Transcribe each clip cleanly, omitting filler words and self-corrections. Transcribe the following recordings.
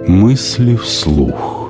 Мысли вслух.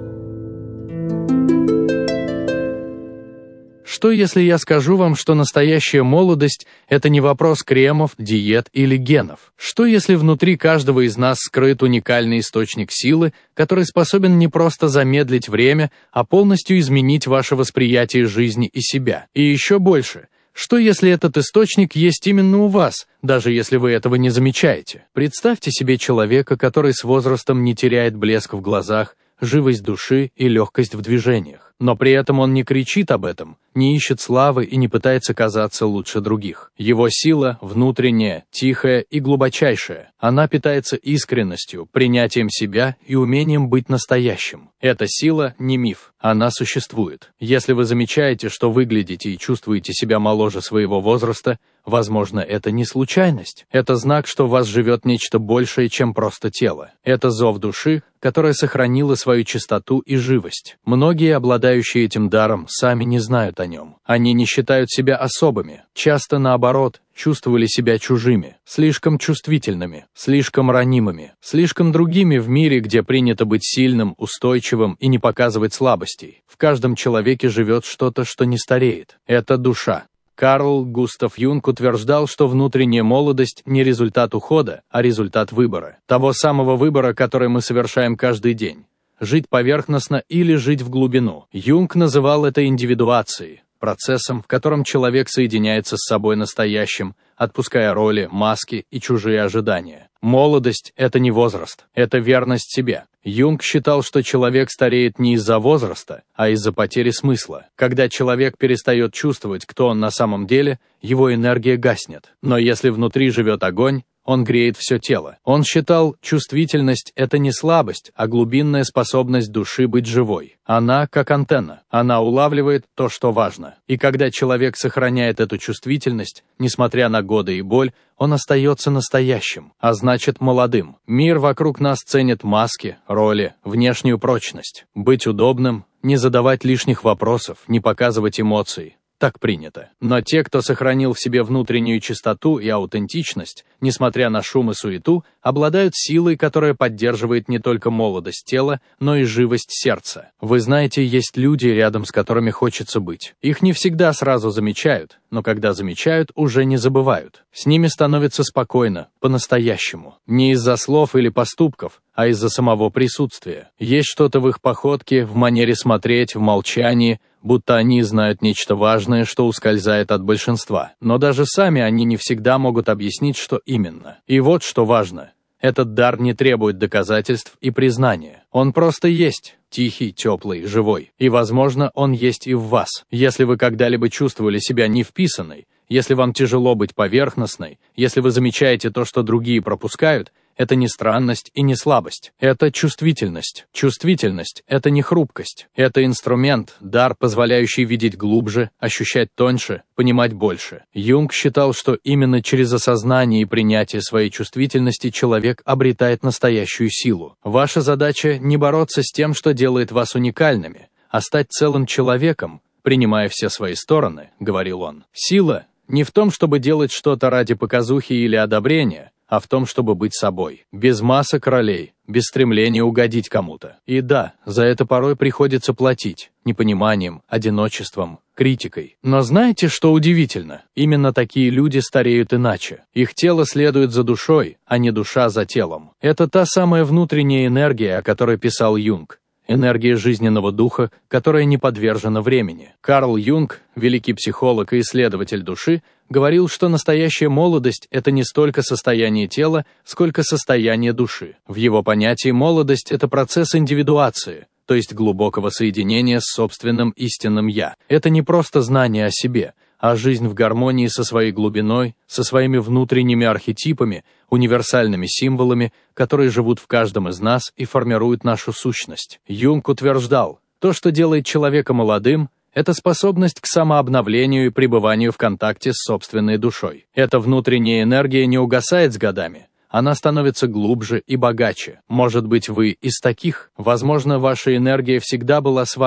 Что, если я скажу вам, что настоящая молодость – это не вопрос кремов, диет или генов? Что, если внутри каждого из нас скрыт уникальный источник силы, который способен не просто замедлить время, а полностью изменить ваше восприятие жизни и себя? И еще больше – что, если этот источник есть именно у вас, даже если вы этого не замечаете? Представьте себе человека, который с возрастом не теряет блеск в глазах, живость души и легкость в движениях. Но при этом он не кричит об этом, не ищет славы и не пытается казаться лучше других. Его сила внутренняя, тихая и глубочайшая. Она питается искренностью, принятием себя и умением быть настоящим. Эта сила не миф, она существует. Если вы замечаете, что выглядите и чувствуете себя моложе своего возраста, возможно, это не случайность. Это знак, что в вас живет нечто большее, чем просто тело. Это зов души, которая сохранила свою чистоту и живость. Многие, обладающие этим даром, сами не знают о нем. Они не считают себя особыми. Часто наоборот, чувствовали себя чужими, слишком чувствительными, слишком ранимыми, слишком другими в мире, где принято быть сильным, устойчивым и не показывать слабостей. В каждом человеке живет что-то, что не стареет. Это душа. Карл Густав Юнг утверждал, что внутренняя молодость не результат ухода, а результат выбора. Того самого выбора, который мы совершаем каждый день. Жить поверхностно или жить в глубину. Юнг называл это индивидуацией, процессом, в котором человек соединяется с собой настоящим, отпуская роли, маски и чужие ожидания. Молодость – это не возраст, это верность себе. Юнг считал, что человек стареет не из-за возраста, а из-за потери смысла. Когда человек перестает чувствовать, кто он на самом деле, его энергия гаснет. Но если внутри живет огонь, он греет все тело. Он считал, чувствительность – это не слабость, а глубинная способность души быть живой. Она как антенна. Она улавливает то, что важно. И когда человек сохраняет эту чувствительность, несмотря на годы и боль, он остается настоящим, а значит молодым. Мир вокруг нас ценит маски, роли, внешнюю прочность. Быть удобным, не задавать лишних вопросов, не показывать эмоций. Так принято. Но те, кто сохранил в себе внутреннюю чистоту и аутентичность, несмотря на шум и суету, обладают силой, которая поддерживает не только молодость тела, но и живость сердца. Вы знаете, есть люди, рядом с которыми хочется быть. Их не всегда сразу замечают, но когда замечают, уже не забывают. С ними становится спокойно, по-настоящему. Не из-за слов или поступков, а из-за самого присутствия. Есть что-то в их походке, в манере смотреть, в молчании, будто они знают нечто важное, что ускользает от большинства. Но даже сами они не всегда могут объяснить, что именно. И вот что важно. Этот дар не требует доказательств и признания. Он просто есть, тихий, теплый, живой. И, возможно, он есть и в вас. Если вы когда-либо чувствовали себя не вписанной, если вам тяжело быть поверхностной, если вы замечаете то, что другие пропускают, это не странность и не слабость. Это чувствительность. Чувствительность – это не хрупкость. Это инструмент, дар, позволяющий видеть глубже, ощущать тоньше, понимать больше. Юнг считал, что именно через осознание и принятие своей чувствительности человек обретает настоящую силу. Ваша задача – не бороться с тем, что делает вас уникальными, а стать целым человеком, принимая все свои стороны, говорил он. Сила не в том, чтобы делать что-то ради показухи или одобрения, а в том, чтобы быть собой. Без масок ролей, без стремления угодить кому-то. И да, за это порой приходится платить. Непониманием, одиночеством, критикой. Но знаете, что удивительно? Именно такие люди стареют иначе. Их тело следует за душой, а не душа за телом. Это та самая внутренняя энергия, о которой писал Юнг. Энергия жизненного духа, которая не подвержена времени. Карл Юнг, великий психолог и исследователь души, говорил, что настоящая молодость – это не столько состояние тела, сколько состояние души. В его понятии молодость – это процесс индивидуации, то есть глубокого соединения с собственным истинным «я». Это не просто знание о себе, а жизнь в гармонии со своей глубиной, со своими внутренними архетипами, универсальными символами, которые живут в каждом из нас и формируют нашу сущность. Юнг утверждал, то, что делает человека молодым, это способность к самообновлению и пребыванию в контакте с собственной душой. Эта внутренняя энергия не угасает с годами, она становится глубже и богаче. Может быть, вы из таких? Возможно, ваша энергия всегда была с вами,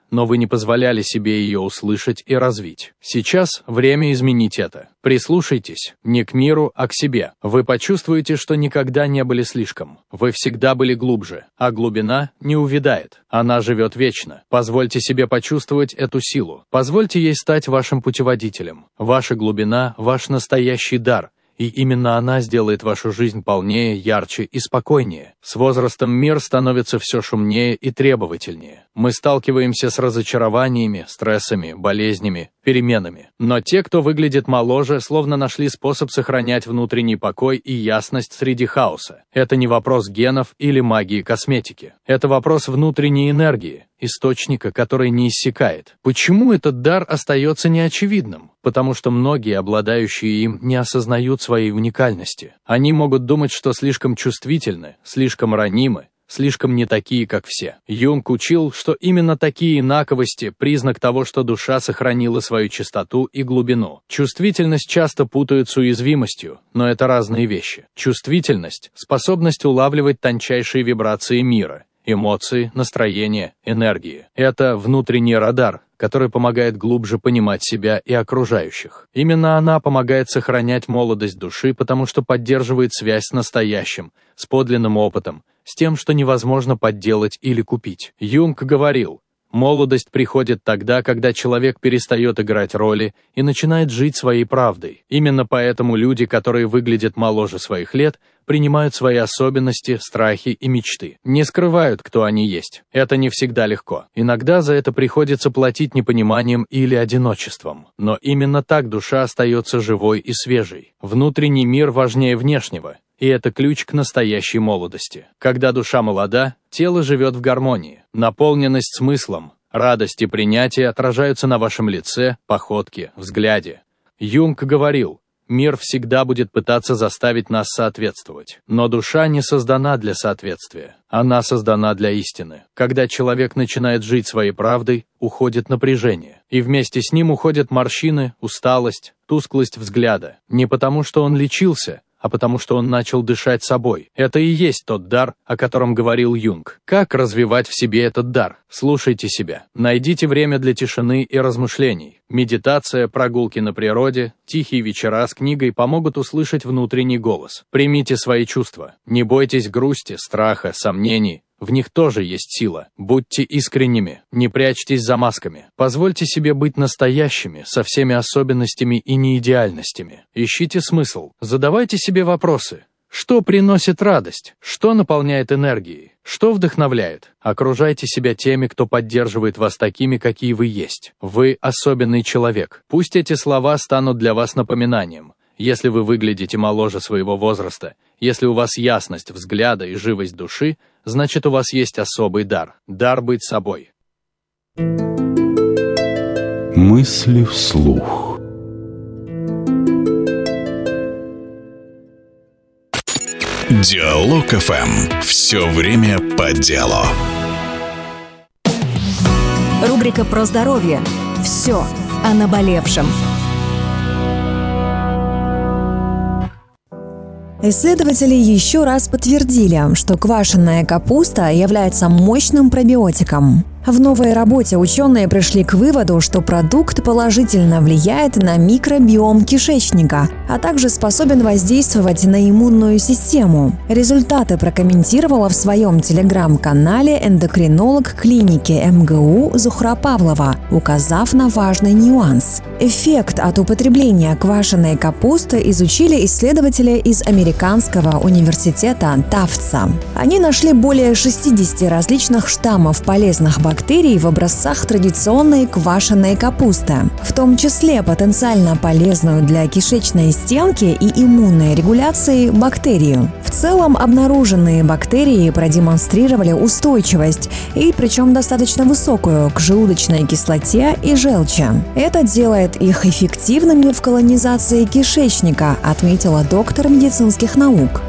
но вы не позволяли себе ее услышать и развить. Сейчас время изменить это. Прислушайтесь не к миру, а к себе. Вы почувствуете, что никогда не были слишком. Вы всегда были глубже, а глубина не увядает. Она живет вечно. Позвольте себе почувствовать эту силу. Позвольте ей стать вашим путеводителем. Ваша глубина – ваш настоящий дар. И именно она сделает вашу жизнь полнее, ярче и спокойнее. С возрастом мир становится все шумнее и требовательнее. Мы сталкиваемся с разочарованиями, стрессами, болезнями, переменами. Но те, кто выглядит моложе, словно нашли способ сохранять внутренний покой и ясность среди хаоса. Это не вопрос генов или магии косметики. Это вопрос внутренней энергии, источника, который не иссякает. Почему этот дар остается неочевидным? Потому что многие, обладающие им, не осознают своей уникальности. Они могут думать, что слишком чувствительны, слишком ранимы, слишком не такие, как все. Юнг учил, что именно такие инаковости – признак того, что душа сохранила свою чистоту и глубину. Чувствительность часто путают с уязвимостью, но это разные вещи. Чувствительность – способность улавливать тончайшие вибрации мира, эмоции, настроения, энергии. Это внутренний радар, который помогает глубже понимать себя и окружающих. Именно она помогает сохранять молодость души, потому что поддерживает связь с настоящим, с подлинным опытом, с тем, что невозможно подделать или купить. Юнг говорил, молодость приходит тогда, когда человек перестает играть роли и начинает жить своей правдой. Именно поэтому люди, которые выглядят моложе своих лет, принимают свои особенности, страхи и мечты. Не скрывают, кто они есть. Это не всегда легко. Иногда за это приходится платить непониманием или одиночеством. Но именно так душа остается живой и свежей. Внутренний мир важнее внешнего. И это ключ к настоящей молодости. Когда душа молода, тело живет в гармонии. Наполненность смыслом, радость и принятие отражаются на вашем лице, походке, взгляде. Юнг говорил, мир всегда будет пытаться заставить нас соответствовать. Но душа не создана для соответствия. Она создана для истины. Когда человек начинает жить своей правдой, уходит напряжение. И вместе с ним уходят морщины, усталость, тусклость взгляда. Не потому, что он лечился, а потому что он начал дышать собой. Это и есть тот дар, о котором говорил Юнг. Как развивать в себе этот дар? Слушайте себя. Найдите время для тишины и размышлений. Медитация, прогулки на природе, тихие вечера с книгой помогут услышать внутренний голос. Примите свои чувства. Не бойтесь грусти, страха, сомнений. В них тоже есть сила. Будьте искренними, не прячьтесь за масками. Позвольте себе быть настоящими, со всеми особенностями и неидеальностями. Ищите смысл. Задавайте себе вопросы. Что приносит радость? Что наполняет энергией? Что вдохновляет? Окружайте себя теми, кто поддерживает вас такими, какие вы есть. Вы особенный человек. Пусть эти слова станут для вас напоминанием. Если вы выглядите моложе своего возраста, если у вас ясность взгляда и живость души, значит, у вас есть особый дар. Дар быть собой. Мысли вслух. Диалог ФМ. Все время по делу. Рубрика про здоровье. Все о наболевшем. Исследователи еще раз подтвердили, что квашеная капуста является мощным пробиотиком. В новой работе ученые пришли к выводу, что продукт положительно влияет на микробиом кишечника, а также способен воздействовать на иммунную систему. Результаты прокомментировала в своем телеграм-канале эндокринолог клиники МГУ Зухра Павлова, указав на важный нюанс. Эффект от употребления квашеной капусты изучили исследователи из Американского университета Тафтса. Они нашли более 60 различных штаммов полезных бактерий в образцах традиционной квашеной капусты, в том числе потенциально полезную для кишечной стенки и иммунной регуляции бактерию. В целом обнаруженные бактерии продемонстрировали устойчивость, и причем достаточно высокую, к желудочной кислоте и желчи. Это делает их эффективными в колонизации кишечника, отметила доктор медицинских наук.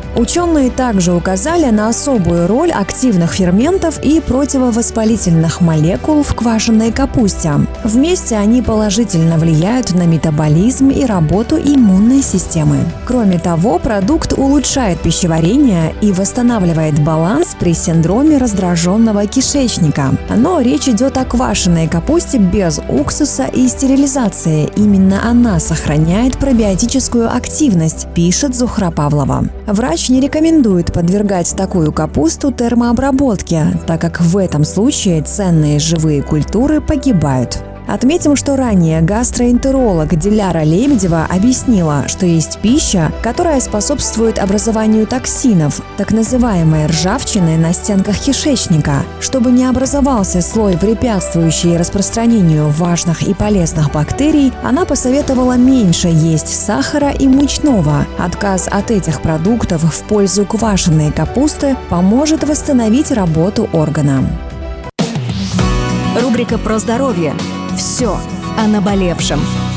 Ученые также указали на особую роль активных ферментов и противовоспалительных молекул в квашеной капусте. Вместе они положительно влияют на метаболизм и работу иммунной системы. Кроме того, продукт улучшает пищеварение и восстанавливает баланс при синдроме раздраженного кишечника. Но речь идет о квашеной капусте без уксуса и стерилизации. Именно она сохраняет пробиотическую активность, пишет Зухра Павлова. Врач не рекомендует подвергать такую капусту термообработке, так как в этом случае ценные живые культуры погибают. Отметим, что ранее гастроэнтеролог Диляра Лебедева объяснила, что есть пища, которая способствует образованию токсинов, так называемой ржавчины на стенках кишечника. Чтобы не образовался слой, препятствующий распространению важных и полезных бактерий, она посоветовала меньше есть сахара и мучного. Отказ от этих продуктов в пользу квашеной капусты поможет восстановить работу органа. Рубрика «Про здоровье». Все о наболевшем.